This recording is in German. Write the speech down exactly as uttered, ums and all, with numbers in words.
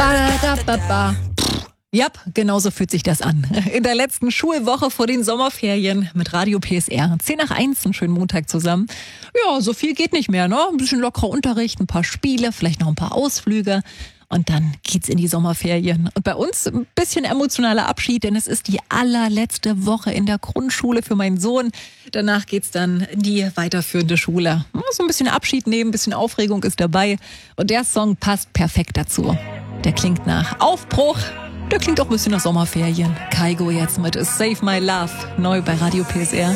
Ba-da-ba-ba. Ja, genau so fühlt sich das an. In der letzten Schulwoche vor den Sommerferien mit Radio P S R. zehn nach eins, einen schönen Montag zusammen. Ja, so viel geht nicht mehr, ne? Ein bisschen lockerer Unterricht, ein paar Spiele, vielleicht noch ein paar Ausflüge. Und dann geht's in die Sommerferien. Und bei uns ein bisschen emotionaler Abschied, denn es ist die allerletzte Woche in der Grundschule für meinen Sohn. Danach geht's dann in die weiterführende Schule. So ein bisschen Abschied nehmen, ein bisschen Aufregung ist dabei. Und der Song passt perfekt dazu. Der klingt nach Aufbruch. Der klingt auch ein bisschen nach Sommerferien. Kygo jetzt mit Save My Love, neu bei Radio P S R.